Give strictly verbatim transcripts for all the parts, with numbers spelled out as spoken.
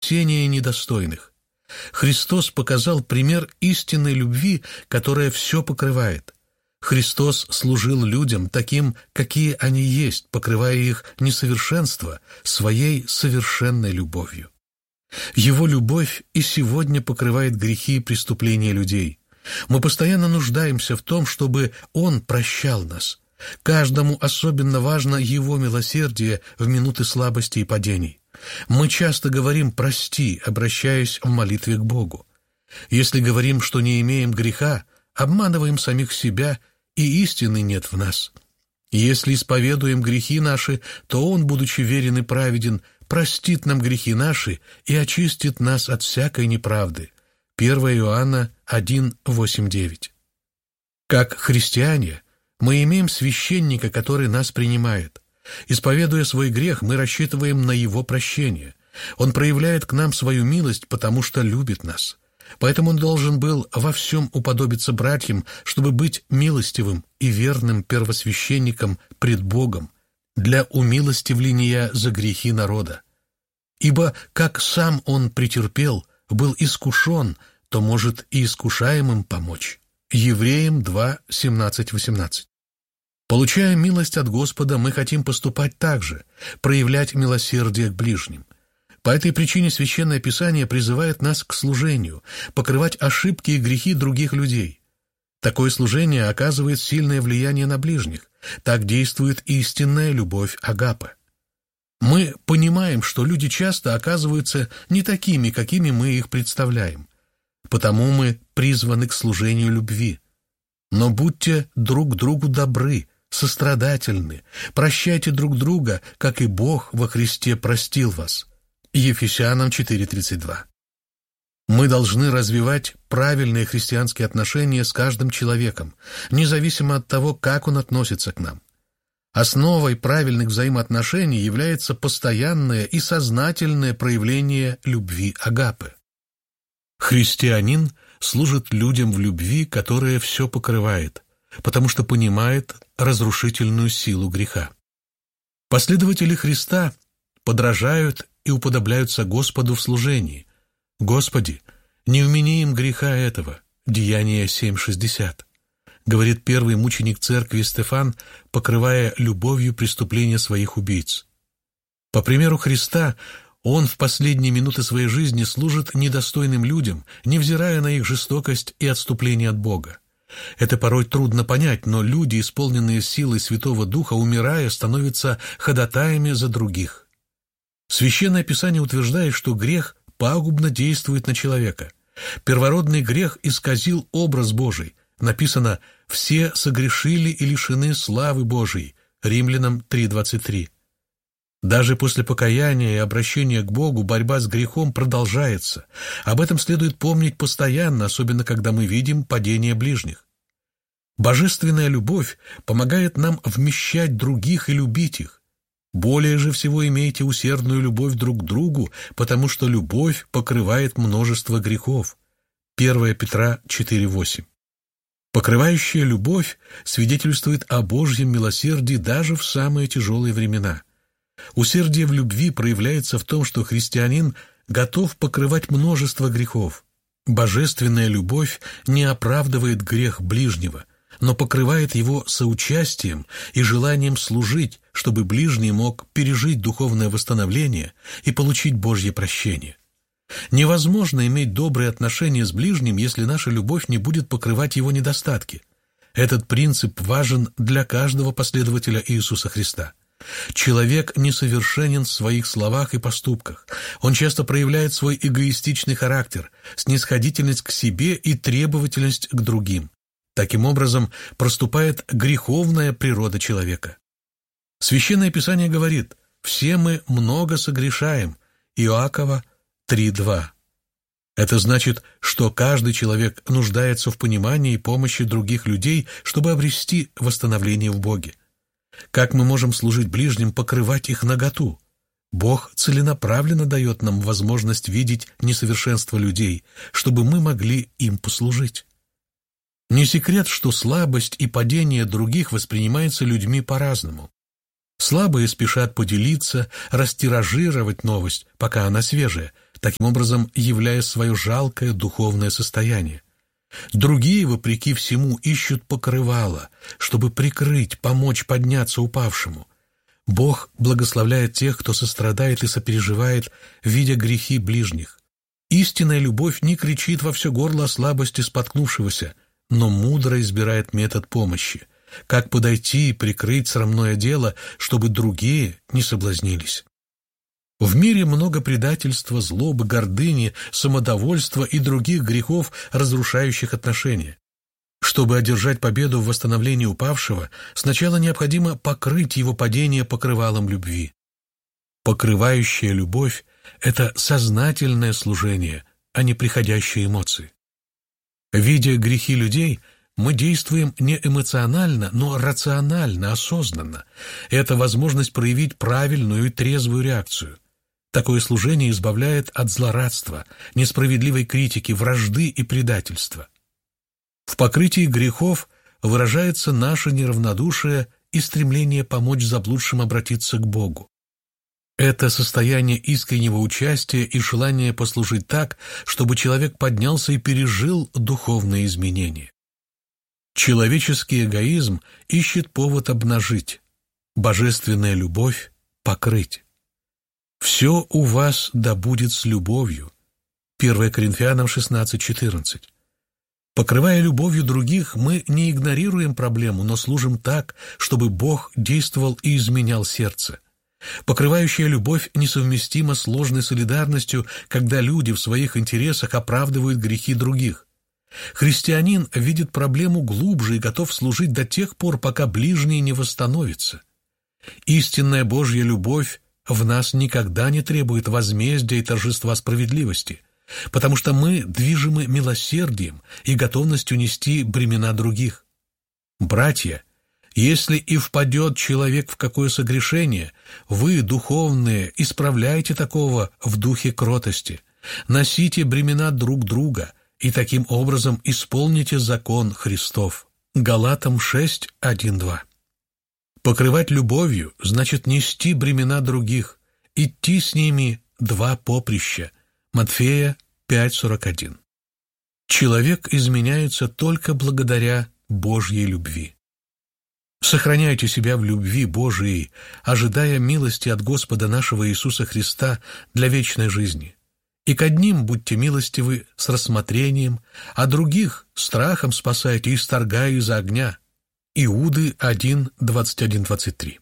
спасения недостойных. Христос показал пример истинной любви, которая все покрывает. Христос служил людям таким, какие они есть, покрывая их несовершенство своей совершенной любовью. Его любовь и сегодня покрывает грехи и преступления людей. Мы постоянно нуждаемся в том, чтобы Он прощал нас. Каждому особенно важно Его милосердие в минуты слабости и падений. Мы часто говорим «прости», обращаясь в молитве к Богу. Если говорим, что не имеем греха, обманываем самих себя, и истины нет в нас. Если исповедуем грехи наши, то Он, будучи верен и праведен, простит нам грехи наши и очистит нас от всякой неправды. первое Иоанна один, восемь, девять. Как христиане, мы имеем священника, который нас принимает. Исповедуя свой грех, мы рассчитываем на Его прощение. Он проявляет к нам свою милость, потому что любит нас. Поэтому Он должен был во всем уподобиться братьям, чтобы быть милостивым и верным первосвященником пред Богом для умилостивления за грехи народа. Ибо как сам Он претерпел, был искушен, то может и искушаемым помочь. Евреям два, семнадцать, восемнадцать. Получая милость от Господа, мы хотим поступать так же, проявлять милосердие к ближним. По этой причине Священное Писание призывает нас к служению, покрывать ошибки и грехи других людей. Такое служение оказывает сильное влияние на ближних. Так действует истинная любовь агапе. Мы понимаем, что люди часто оказываются не такими, какими мы их представляем. Потому мы призваны к служению любви. Но будьте друг другу добры, сострадательны, прощайте друг друга, как и Бог во Христе простил вас. Ефесянам четыре, тридцать два. Мы должны развивать правильные христианские отношения с каждым человеком, независимо от того, как он относится к нам. Основой правильных взаимоотношений является постоянное и сознательное проявление любви агапе. Христианин служит людям в любви, которая все покрывает, потому что понимает разрушительную силу греха. Последователи Христа подражают и уподобляются Господу в служении. «Господи, не вмени им греха этого» Деяния семь, шестьдесят. Говорит первый мученик церкви Стефан, покрывая любовью преступления своих убийц. По примеру Христа, Он в последние минуты своей жизни служит недостойным людям, невзирая на их жестокость и отступление от Бога. Это порой трудно понять, но люди, исполненные силой Святого Духа, умирая, становятся ходатаями за других. Священное Писание утверждает, что грех пагубно действует на человека. Первородный грех исказил образ Божий. Написано «все согрешили и лишены славы Божией» Римлянам три, двадцать три. Даже после покаяния и обращения к Богу борьба с грехом продолжается. Об этом следует помнить постоянно, особенно когда мы видим падение ближних. Божественная любовь помогает нам вмещать других и любить их. Более же всего имейте усердную любовь друг к другу, потому что любовь покрывает множество грехов. первое Петра четыре, восемь. Покрывающая любовь свидетельствует о Божьем милосердии даже в самые тяжелые времена. Усердие в любви проявляется в том, что христианин готов покрывать множество грехов. Божественная любовь не оправдывает грех ближнего, но покрывает его соучастием и желанием служить, чтобы ближний мог пережить духовное восстановление и получить Божье прощение. Невозможно иметь добрые отношения с ближним, если наша любовь не будет покрывать его недостатки. Этот принцип важен для каждого последователя Иисуса Христа. Человек несовершенен в своих словах и поступках. Он часто проявляет свой эгоистичный характер, снисходительность к себе и требовательность к другим. Таким образом, проступает греховная природа человека. Священное Писание говорит: «Все мы много согрешаем» Иакова три, два. Это значит, что каждый человек нуждается в понимании и помощи других людей, чтобы обрести восстановление в Боге. Как мы можем служить ближним, покрывать их наготу? Бог целенаправленно дает нам возможность видеть несовершенство людей, чтобы мы могли им послужить. Не секрет, что слабость и падение других воспринимаются людьми по-разному. Слабые спешат поделиться, растиражировать новость, пока она свежая, таким образом являя свое жалкое духовное состояние. Другие, вопреки всему, ищут покрывало, чтобы прикрыть, помочь подняться упавшему. Бог благословляет тех, кто сострадает и сопереживает, видя грехи ближних. Истинная любовь не кричит во все горло о слабости споткнувшегося, но мудро избирает метод помощи. Как подойти и прикрыть срамное дело, чтобы другие не соблазнились. В мире много предательства, злобы, гордыни, самодовольства и других грехов, разрушающих отношения. Чтобы одержать победу в восстановлении упавшего, сначала необходимо покрыть его падение покрывалом любви. Покрывающая любовь – это сознательное служение, а не приходящие эмоции. Видя грехи людей, мы действуем не эмоционально, но рационально, осознанно. Это возможность проявить правильную и трезвую реакцию. Такое служение избавляет от злорадства, несправедливой критики, вражды и предательства. В покрытии грехов выражается наше неравнодушие и стремление помочь заблудшим обратиться к Богу. Это состояние искреннего участия и желание послужить так, чтобы человек поднялся и пережил духовные изменения. Человеческий эгоизм ищет повод обнажить, божественная любовь – покрыть. «Все у вас да будет с любовью» первое Коринфянам шестнадцать четырнадцать. Покрывая любовью других, мы не игнорируем проблему, но служим так, чтобы Бог действовал и изменял сердце. Покрывающая любовь несовместима с ложной солидарностью, когда люди в своих интересах оправдывают грехи других. Христианин видит проблему глубже и готов служить до тех пор, пока ближний не восстановится. Истинная Божья любовь в нас никогда не требует возмездия и торжества справедливости, потому что мы движимы милосердием и готовностью нести бремена других. Братья, если и впадет человек в какое согрешение, вы, духовные, исправляйте такого в духе кротости, носите бремена друг друга и таким образом исполните закон Христов. Галатам шесть, один, два. Покрывать любовью значит нести бремена других, идти с ними два поприща. Матфея пять, сорок один. Человек изменяется только благодаря Божьей любви. Сохраняйте себя в любви Божией, ожидая милости от Господа нашего Иисуса Христа для вечной жизни. И к одним будьте милостивы с рассмотрением, а других страхом спасайте, исторгая из огня. Иуды один, двадцать один, двадцать три.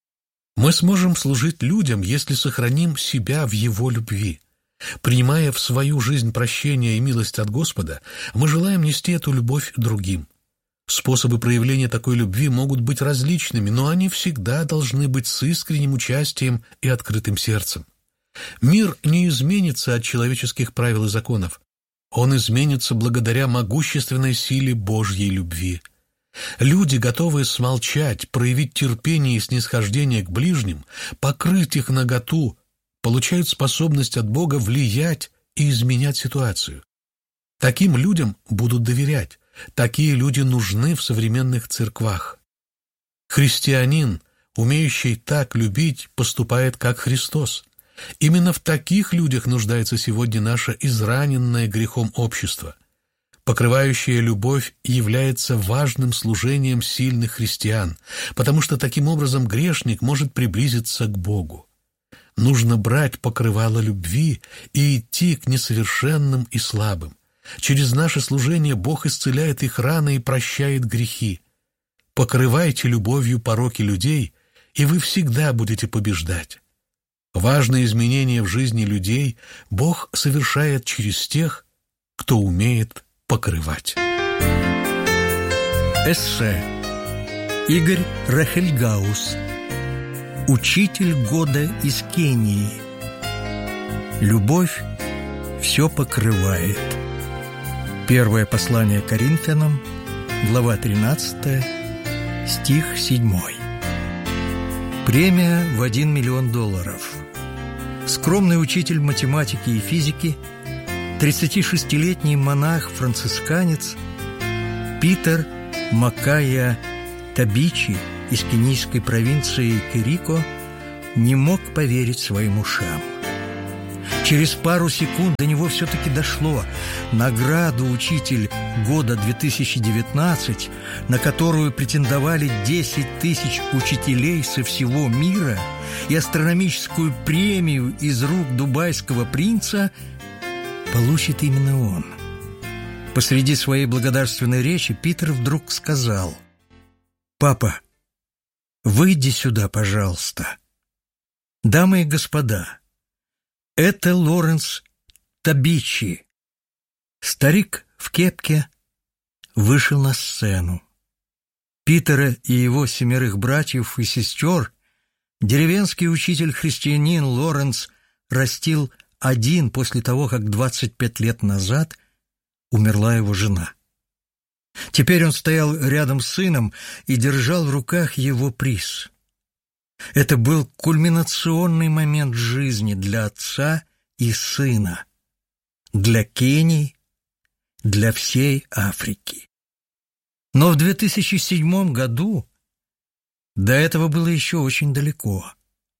Мы сможем служить людям, если сохраним себя в Его любви. Принимая в свою жизнь прощение и милость от Господа, мы желаем нести эту любовь другим. Способы проявления такой любви могут быть различными, но они всегда должны быть с искренним участием и открытым сердцем. Мир не изменится от человеческих правил и законов. Он изменится благодаря могущественной силе Божьей любви. Люди, готовые смолчать, проявить терпение и снисхождение к ближним, покрыть их наготу, получают способность от Бога влиять и изменять ситуацию. Таким людям будут доверять. Такие люди нужны в современных церквах. Христианин, умеющий так любить, поступает как Христос. Именно в таких людях нуждается сегодня наше израненное грехом общество. Покрывающая любовь является важным служением сильных христиан, потому что таким образом грешник может приблизиться к Богу. Нужно брать покрывало любви и идти к несовершенным и слабым. Через наше служение Бог исцеляет их раны и прощает грехи. Покрывайте любовью пороки людей, и вы всегда будете побеждать. Важные изменения в жизни людей Бог совершает через тех, кто умеет покрывать. Эссе. Игорь Рахельгаус. Учитель года из Кении. Любовь все покрывает. Первое послание Коринфянам, глава тринадцатая, стих седьмой. Премия в один миллион долларов. Скромный учитель математики и физики, тридцатишестилетний монах-францисканец Питер Макая Табичи из кенийской провинции Керико не мог поверить своим ушам. Через пару секунд до него все-таки дошло. Награду «Учитель года две тысячи девятнадцать», на которую претендовали десять тысяч учителей со всего мира, и астрономическую премию из рук дубайского принца, получит именно он. Посреди своей благодарственной речи Питер вдруг сказал: «Папа, выйди сюда, пожалуйста. Дамы и господа, это Лоренс Табичи». Старик в кепке вышел на сцену. Питера и его семерых братьев и сестер деревенский учитель-христианин Лоренс растил один после того, как двадцать пять лет назад умерла его жена. Теперь он стоял рядом с сыном и держал в руках его приз. Это был кульминационный момент жизни для отца и сына, для Кении, для всей Африки. Но в две тысячи седьмом году до этого было еще очень далеко.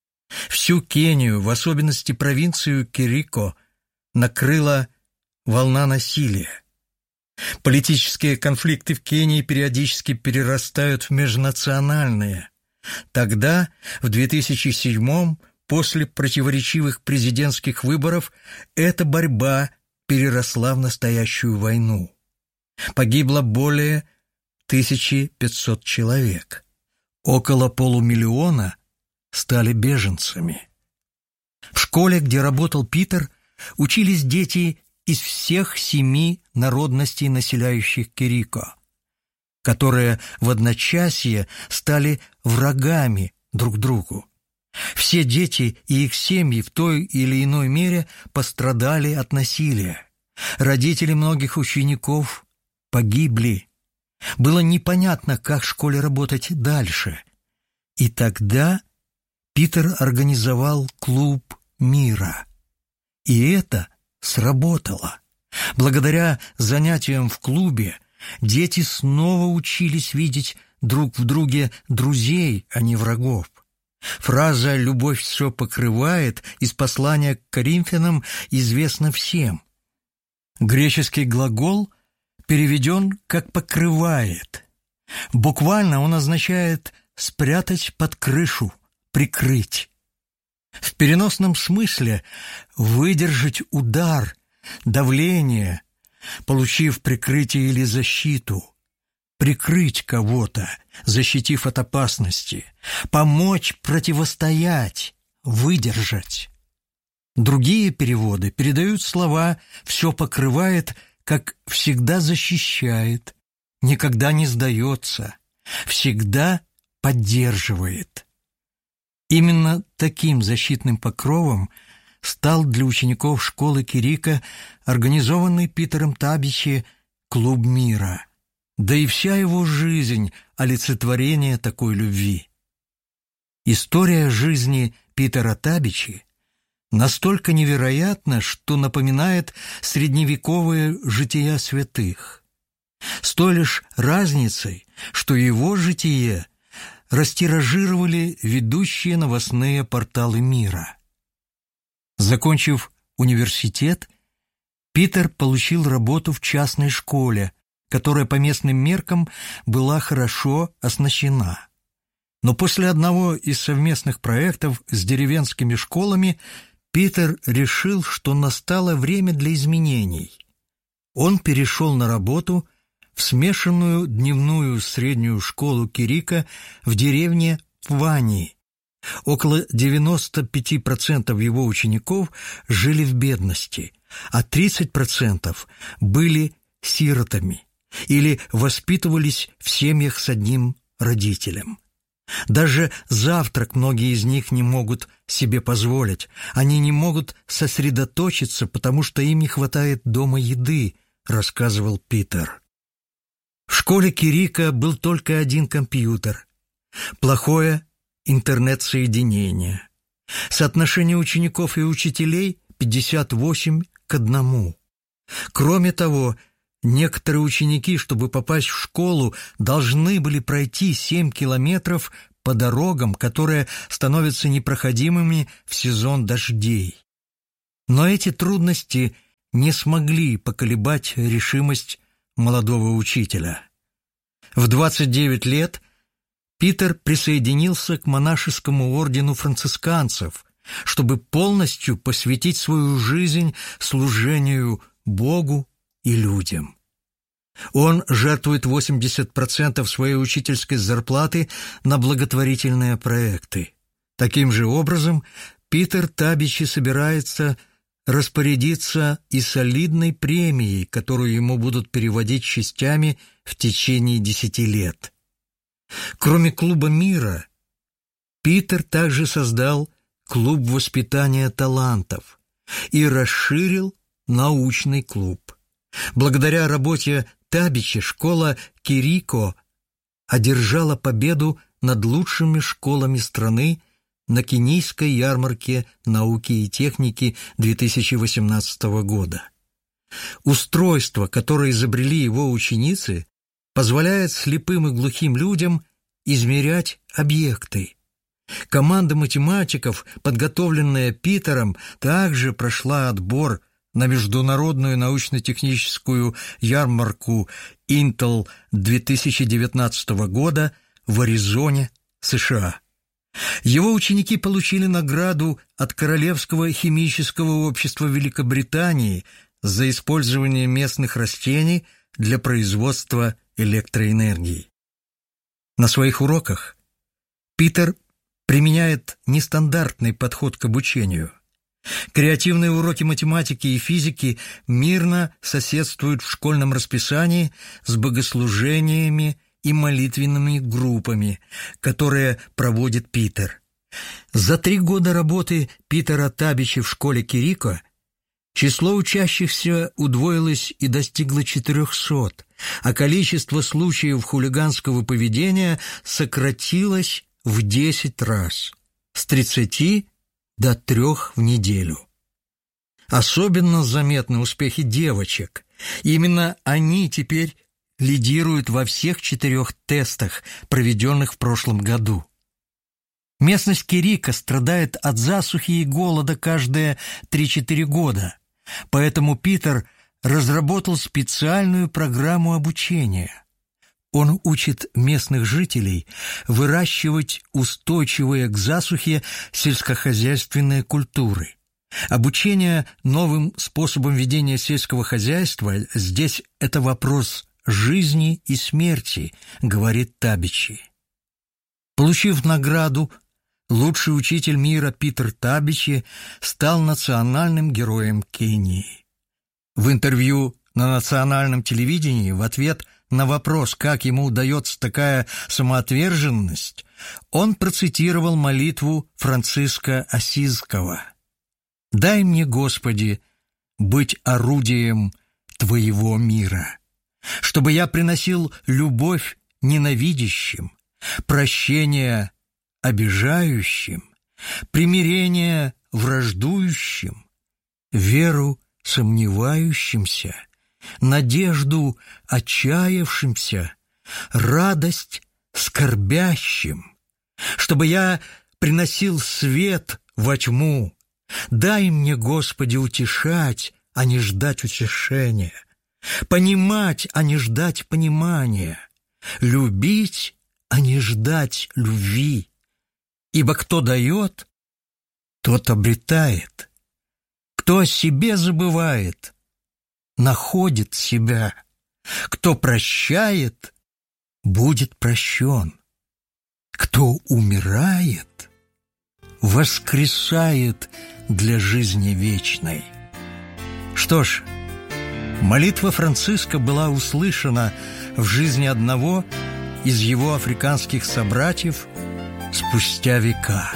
Всю Кению, в особенности провинцию Керико, накрыла волна насилия. Политические конфликты в Кении периодически перерастают в межнациональные. Тогда, в две тысячи седьмом, после противоречивых президентских выборов, эта борьба переросла в настоящую войну. Погибло более тысячи пятисот человек. Около полумиллиона стали беженцами. В школе, где работал Питер, учились дети из всех семи народностей, населяющих Керико, которые в одночасье стали врагами друг другу. Все дети и их семьи в той или иной мере пострадали от насилия. Родители многих учеников погибли. Было непонятно, как в школе работать дальше. И тогда Питер организовал клуб мира. И это сработало. Благодаря занятиям в клубе дети снова учились видеть друг в друге друзей, а не врагов. Фраза «любовь все покрывает» из послания к Коринфянам известна всем. Греческий глагол переведен как «покрывает». Буквально он означает «спрятать под крышу», «прикрыть». В переносном смысле выдержать удар, давление, получив прикрытие или защиту, прикрыть кого-то, защитив от опасности, помочь противостоять, выдержать. Другие переводы передают слова «все покрывает», как «всегда защищает», «никогда не сдается», «всегда поддерживает». Именно таким защитным покровом стал для учеников школы Керико организованный Питером Табичи клуб мира. Да и вся его жизнь – олицетворение такой любви. История жизни Питера Табичи настолько невероятна, что напоминает средневековые жития святых. С той лишь разницей, что его житие растиражировали ведущие новостные порталы мира. Закончив университет, Питер получил работу в частной школе, которая по местным меркам была хорошо оснащена. Но после одного из совместных проектов с деревенскими школами Питер решил, что настало время для изменений. Он перешел на работу в смешанную дневную среднюю школу Керико в деревне Пвани. Около девяносто пять процентов его учеников жили в бедности, а тридцать процентов были сиротами или воспитывались в семьях с одним родителем. Даже завтрак многие из них не могут себе позволить. Они не могут сосредоточиться, потому что им не хватает дома еды, рассказывал Питер. В школе Керико был только один компьютер. Плохое интернет-соединение. Соотношение учеников и учителей пятьдесят восемь к одному. Кроме того, некоторые ученики, чтобы попасть в школу, должны были пройти семь километров по дорогам, которые становятся непроходимыми в сезон дождей. Но эти трудности не смогли поколебать решимость молодого учителя. В двадцать девять лет Питер присоединился к монашескому ордену францисканцев, чтобы полностью посвятить свою жизнь служению Богу и людям. Он жертвует восемьдесят процентов своей учительской зарплаты на благотворительные проекты. Таким же образом, Питер Табичи собирается распорядиться и солидной премией, которую ему будут переводить частями в течение десяти лет. Кроме Клуба мира, Питер также создал Клуб воспитания талантов и расширил научный клуб. Благодаря работе Табичи школа Кирико одержала победу над лучшими школами страны на Кенийской ярмарке науки и техники две тысячи восемнадцатого года. Устройство, которое изобрели его ученицы, позволяет слепым и глухим людям измерять объекты. Команда математиков, подготовленная Питером, также прошла отбор на международную научно-техническую ярмарку Intel две тысячи девятнадцатого года в Аризоне, США. Его ученики получили награду от Королевского химического общества Великобритании за использование местных растений для производства электроэнергии. На своих уроках Питер применяет нестандартный подход к обучению. Креативные уроки математики и физики мирно соседствуют в школьном расписании с богослужениями и молитвенными группами, которые проводит Питер. За три года работы Питера Табичи в школе Кирико число учащихся удвоилось и достигло четырехсот, а количество случаев хулиганского поведения сократилось в десять раз, с тридцати до трех в неделю. Особенно заметны успехи девочек. Именно они теперь лидируют во всех четырех тестах, проведенных в прошлом году. Местность Кирико страдает от засухи и голода каждые три-четыре года, поэтому Питер разработал специальную программу обучения. Он учит местных жителей выращивать устойчивые к засухе сельскохозяйственные культуры. Обучение новым способам ведения сельского хозяйства здесь – это вопрос жизни и смерти, говорит Табичи. Получив награду, лучший учитель мира Питер Табичи стал национальным героем Кении. В интервью на национальном телевидении в ответ на вопрос, как ему удается такая самоотверженность, он процитировал молитву Франциска Ассизского: «Дай мне, Господи, быть орудием Твоего мира, чтобы я приносил любовь ненавидящим, прощение обижающим, примирение враждующим, веру сомневающимся, надежду отчаявшимся, радость скорбящим, чтобы я приносил свет во тьму. Дай мне, Господи, утешать, а не ждать утешения, понимать, а не ждать понимания, любить, а не ждать любви. Ибо кто дает, тот обретает. Кто о себе забывает, находит себя. Кто прощает, будет прощен. Кто умирает, воскресает для жизни вечной». Что ж, молитва Франциска была услышана в жизни одного из его африканских собратьев спустя века.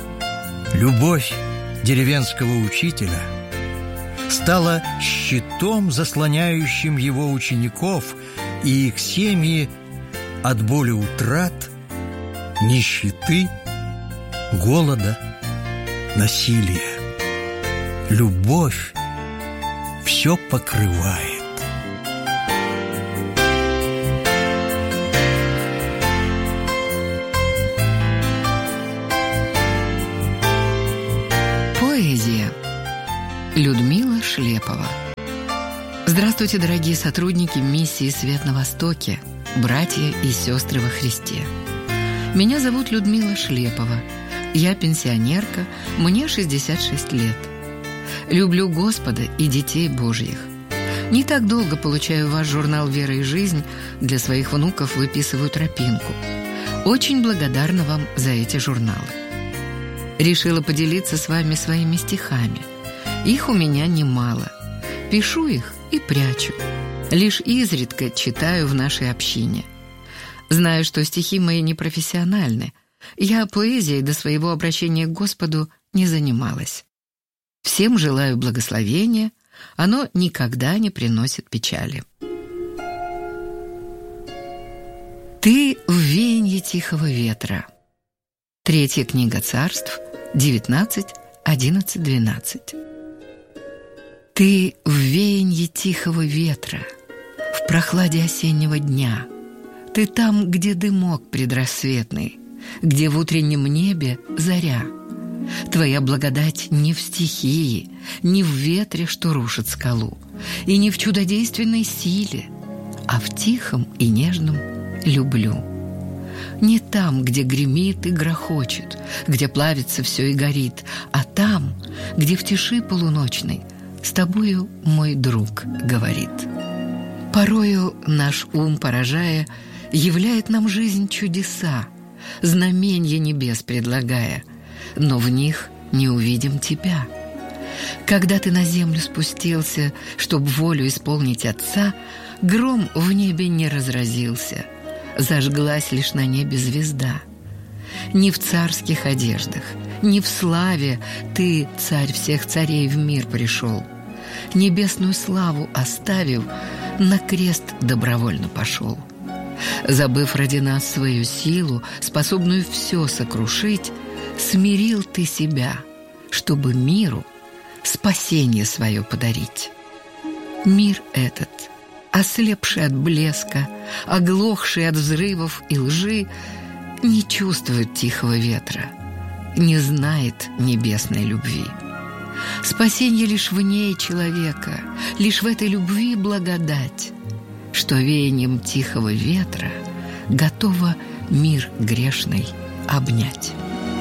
Любовь деревенского учителя стала щитом, заслоняющим его учеников и их семьи от боли утрат, нищеты, голода, насилия. Любовь все покрывает. Поэзия. Людмила Шлепова. Здравствуйте, дорогие сотрудники миссии «Свет на Востоке», братья и сестры во Христе. Меня зовут Людмила Шлепова. Я пенсионерка, мне шестьдесят шесть лет. Люблю Господа и детей Божьих. Не так долго получаю ваш журнал «Вера и жизнь», для своих внуков выписываю тропинку. Очень благодарна вам за эти журналы. Решила поделиться с вами своими стихами. Их у меня немало. Пишу их и прячу. Лишь изредка читаю в нашей общине. Знаю, что стихи мои непрофессиональны. Я поэзией до своего обращения к Господу не занималась. Всем желаю благословения, оно никогда не приносит печали. Ты в веянье тихого ветра. Третья книга Царств, девятнадцать, одиннадцать, двенадцать. Ты в веянье тихого ветра, в прохладе осеннего дня. Ты там, где дымок предрассветный, где в утреннем небе заря. Твоя благодать не в стихии, не в ветре, что рушит скалу, и не в чудодейственной силе, а в тихом и нежном люблю. Не там, где гремит и грохочет, где плавится все и горит, а там, где в тиши полуночной с тобою мой друг говорит. Порою наш ум, поражая, являет нам жизнь чудеса, знаменья небес предлагая, но в них не увидим тебя. Когда ты на землю спустился, чтоб волю исполнить Отца, гром в небе не разразился, зажглась лишь на небе звезда. Не в царских одеждах, не в славе ты, царь всех царей, в мир пришел. Небесную славу оставив, на крест добровольно пошел. Забыв ради нас свою силу, способную все сокрушить, смирил ты себя, чтобы миру спасение свое подарить. Мир этот, ослепший от блеска, оглохший от взрывов и лжи, не чувствует тихого ветра, не знает небесной любви. Спасение лишь в ней человека, лишь в этой любви благодать, что веянием тихого ветра готова мир грешный обнять.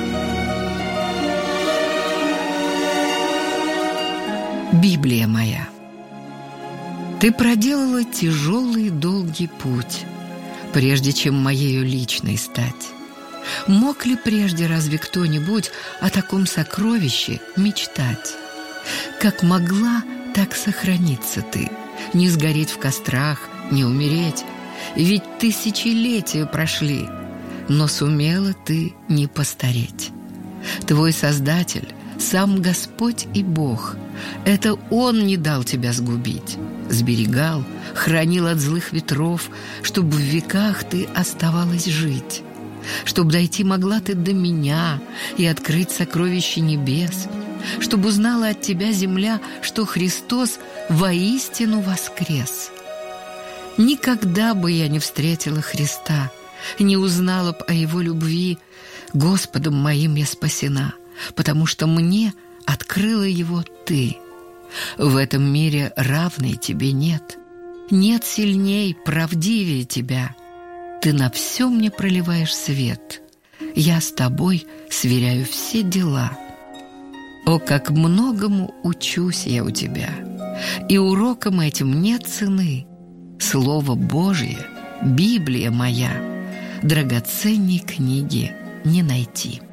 Библия моя. Ты проделала тяжелый и долгий путь, прежде чем моею личной стать. Мог ли прежде разве кто-нибудь о таком сокровище мечтать? Как могла, так сохраниться ты, не сгореть в кострах, не умереть, ведь тысячелетия прошли, но сумела ты не постареть. Твой Создатель, сам Господь и Бог, это Он не дал тебя сгубить, сберегал, хранил от злых ветров, чтобы в веках ты оставалась жить, чтобы дойти могла ты до меня и открыть сокровища небес, чтобы узнала от тебя земля, что Христос воистину воскрес. Никогда бы я не встретила Христа, не узнала б о Его любви. Господом моим я спасена, потому что мне открыла Его Ты. В этом мире равной тебе нет, нет сильней, правдивее тебя. Ты на все мне проливаешь свет, я с тобой сверяю все дела. О, как многому учусь я у тебя, и урокам этим нет цены. Слово Божье, Библия моя, драгоценней книги не найти.